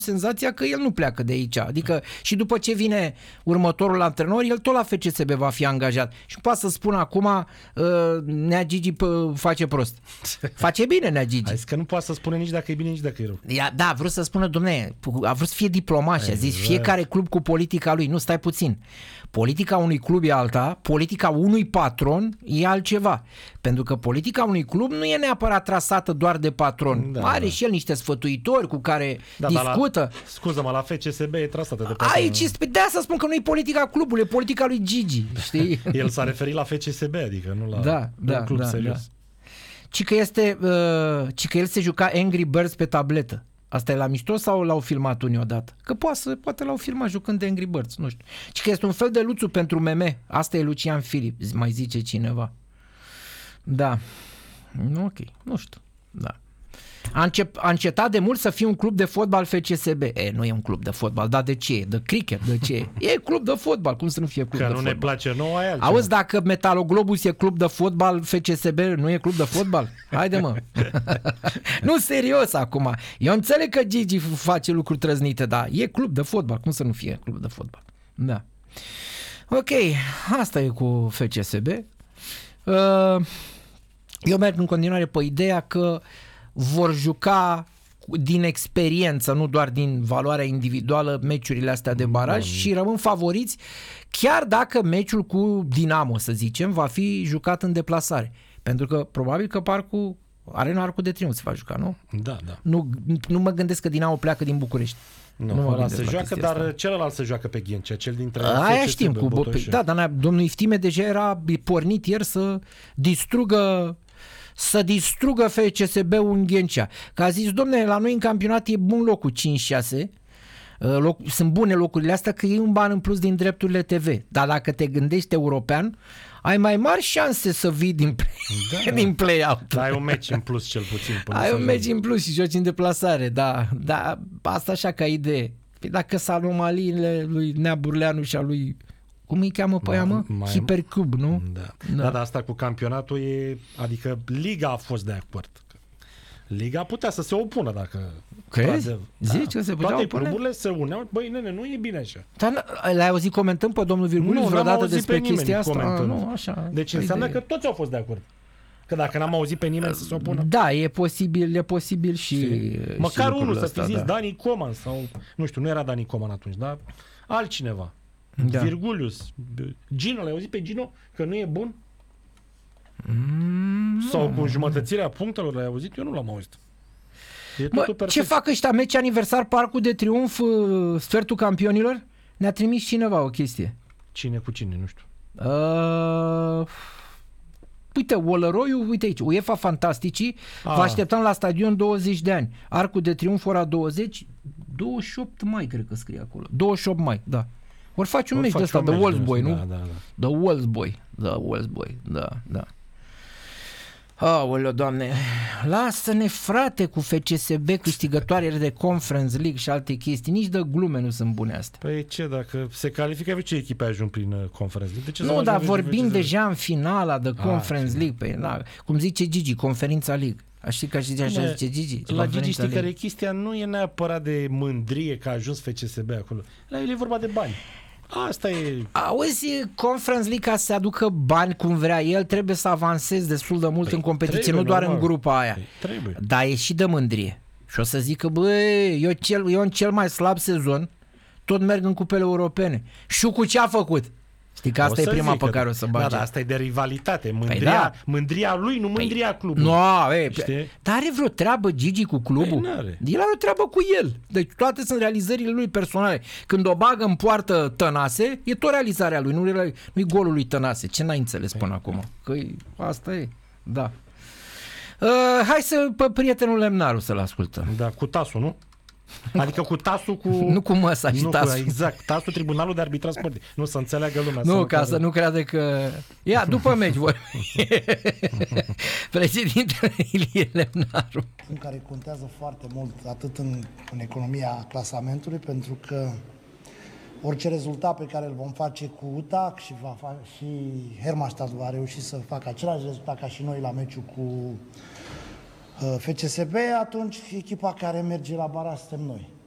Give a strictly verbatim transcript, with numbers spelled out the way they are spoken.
senzația că el nu pleacă de aici. Adică și după ce vine următorul antrenor, el tot la F C S B va fi angajat. Și poate să spun acum uh, Nea Gigi face prost. Face bine Nea Gigi. Hai că nu poate să spune nici dacă e bine, nici dacă e rău. Ia, da, a vrut să spună, dom'le, a vrut să fie diplomat și a zis fiecare club cu politica lui. Nu, stai puțin. Politica unui club e alta, politica unui patron e altceva. Pentru că politica unui club nu e neapărat trasată doar de patron. Da, Are da. și el niște sfătuitori cu care da, discută. La, scuză-mă, la F C S B e trasată de patron. Aici, de asta spun că nu e politica clubului, e politica lui Gigi. Știi? El s-a referit la F C S B, adică nu la da, da, un club da, serios. Da. Ci că, este, uh, ci că el se juca Angry Birds pe tabletă. Asta e la mișto sau l-au filmat unii odată? Că poate, poate l-au filmat jucând de Angry Birds, nu știu. Ci că este un fel de Luțu pentru meme. Asta e Lucian Filip, mai zice cineva. Da. Ok, nu știu. Da. A, încep, a încetat de mult să fie un club de fotbal F C S B. E, nu e un club de fotbal, dar de ce? De cricket, de ce? E club de fotbal, cum să nu fie club că de nu fotbal? ne place nouă aia altceva. Auzi, dacă Metaloglobus e club de fotbal, F C S B nu e club de fotbal? Haide mă! Nu, serios acum. Eu înțeleg că Gigi face lucruri trăznite, dar e club de fotbal, cum să nu fie club de fotbal? Da. Ok, asta e cu F C S B. Eu merg în continuare pe ideea că vor juca din experiență, nu doar din valoarea individuală, meciurile astea de baraj mm. și rămân favoriți, chiar dacă meciul cu Dinamo, să zicem, va fi jucat în deplasare. Pentru că probabil că parcul, Arena Arcul de Triunf se va juca, nu? Da, da. Nu, nu mă gândesc că Dinamo pleacă din București. Nu, nu ăla se joacă, dar asta. Celălalt se joacă pe Ghencea, cel dintre aia știm, cu Botoșani. Da, dar domnul Iftime deja era pornit ieri să distrugă să distrugă F C S B-ul în Ghencea. Că a zis, domne, la noi în campionat e bun locul cinci șase, loc, sunt bune locurile astea că e un ban în plus din drepturile T V. Dar dacă te gândești european, ai mai mari șanse să vii din, play, da, din play-out. Da, ai un meci în plus cel puțin. Ai un meci în plus și joci în deplasare, da. Da, asta așa ca idee. Păi dacă sunt anomaliile lui Nea Burleanu și a lui... Cum îi cheamă pe ea, mă? Hipercub, nu? Da. Da. Da, dar asta cu campionatul e... Adică Liga a fost de acord. Liga putea să se opună dacă... Crezi? Zici că se putea toate opune? cluburile se uneau. Băi, nene, nu e bine așa. Dar l-ai auzit comentând pe domnul Virguliu vreodată despre chestia asta? Comentând. Nu, așa. Deci înseamnă de... că toți au fost de acord. Că dacă n-am auzit pe nimeni să se opună. Da, e posibil, e posibil și... și măcar unul să fi zis, da. Dani Coman sau... Nu știu, nu era Dani Coman atunci, dar altcineva. Da. Virgulius. Gino, l-ai auzit pe Gino că nu e bun? Mm, sau cu jumătățirea punctelor, l-ai auzit? Eu nu l-am auzit. Bă, ce fac ăștia? Meci aniversar Parcul de Triunf, sfertul campionilor? Ne-a trimis cineva o chestie. Cine cu cine? Nu știu. Uh... Uite, Olăroiu, uite aici, UEFA Fantasticii, ah. vă așteptăm la stadion douăzeci de ani. Arcul de Triunf, ora douăzeci, douăzeci și opt mai, cred că scrie acolo. douăzeci și opt mai, da. Ori face un meci de ăsta, The Wolfsboy, nu? Da, da, da. The Wolfsboy, The Wolfsboy, da, da. Aoleu, Doamne, lasă-ne, frate, cu F C S B câștigătoare de Conference League și alte chestii. Nici de glume nu sunt bune astea. Păi ce, dacă se califică, ce echipe ajung prin uh, Conference League? De ce nu, dar vorbim deja în finala de Conference A, League. Păi, na, cum zice Gigi, Conferința League. Știi că așa zice Gigi? La Gigi știi care chestia nu e neapărat de mândrie că a ajuns F C S B acolo. La el e vorba de bani. Asta e... Auzi, Conference League, ca să se aducă bani cum vrea el, trebuie să avanseze destul de mult păi în competiție, trebuie, nu doar normal. În grupa aia. Păi, trebuie. Dar e și de mândrie. Și o să zică, băi, eu, cel, eu în cel mai slab sezon tot merg în cupele europene. Și cu ce a făcut? Știi că asta e prima pe care o să bage. Da, da, asta e de rivalitate. Mândria, păi da. Mândria lui, nu mândria păi, clubului. No, e, dar are vreo treabă Gigi cu clubul? Păi, el are o treabă cu el. Deci toate sunt realizările lui personale. Când o bagă în poartă Tănase, e tot realizarea lui, nu e golul lui Tănase. Ce n-ai înțeles până acum? Că asta e, da. Uh, hai să, pe prietenul Lemnaru să-l ascultăm. Da, cu Tasul, nu? Adică cu Tasul cu... Nu cu Măsa și nu, Tasul. Cu, exact, Tasul, Tribunalul de Arbitraj Sportiv. Nu, să înțeleagă lumea. Nu, să ca să nu crede că... Ia, după meci voi. Președintele Ilie Lemnaru. În care contează foarte mult atât în, în economia clasamentului, pentru că orice rezultat pe care îl vom face cu U T A C și, va fa- și Hermannstadt va reuși să facă același rezultat ca și noi la meciul cu F C S B, atunci echipa care merge la baraj suntem noi.